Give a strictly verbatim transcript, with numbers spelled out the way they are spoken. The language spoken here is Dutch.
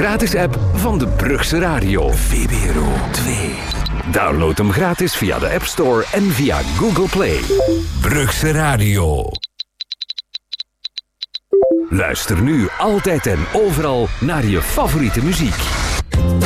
gratis app van de Brugse Radio. V B R O twee. Download hem gratis via de App Store en via Google Play. Brugse Radio. Luister nu altijd en overal naar je favoriete muziek.